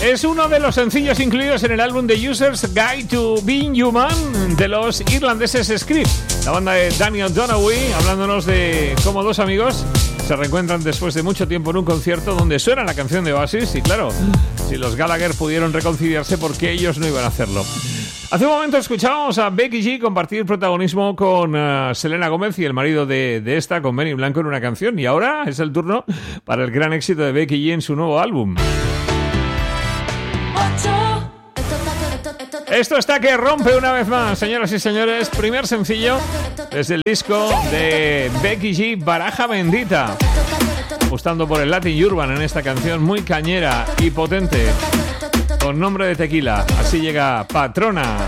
Es uno de los sencillos incluidos en el álbum The User's Guide to Being Human de los irlandeses Script, la banda de Daniel Dunaway, hablándonos de cómo dos amigos se reencuentran después de mucho tiempo en un concierto donde suena la canción de Oasis. Y claro, si los Gallagher pudieron reconciliarse, ¿por qué ellos no iban a hacerlo? Hace un momento escuchábamos a Becky G compartir protagonismo con Selena Gómez y el marido de esta, con Benny Blanco, en una canción. Y ahora es el turno para el gran éxito de Becky G en su nuevo álbum. Esto está que rompe una vez más, señoras y señores. Primer sencillo desde el disco de Becky G, Baraja Bendita. Apostando por el Latin Urban en esta canción muy cañera y potente, con nombre de tequila. Así llega Patrona.